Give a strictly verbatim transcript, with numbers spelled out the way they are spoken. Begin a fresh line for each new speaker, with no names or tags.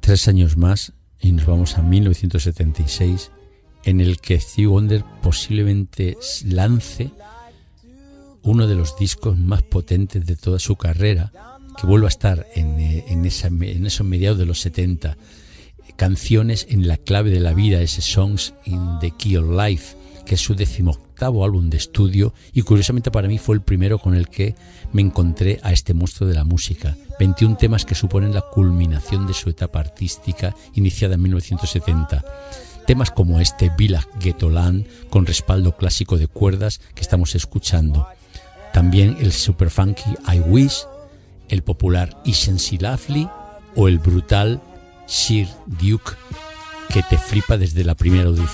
Tres años más y nos vamos a mil novecientos setenta y seis, en el que Stevie Wonder posiblemente lance uno de los discos más potentes de toda su carrera, que vuelva a estar en, en, esa, en esos mediados de los setenta. Canciones en la clave de la vida, ese Songs in the Key of Life, que es su decimoctavo álbum de estudio, y curiosamente para mí fue el primero con el que me encontré a este monstruo de la música. veintiún temas que suponen la culminación de su etapa artística iniciada en mil novecientos setenta. Temas como este Village Ghetto Land, con respaldo clásico de cuerdas que estamos escuchando. También el super funky I Wish, el popular Isn't She Lovely o el brutal Sir Duke, que te flipa desde la primera audición.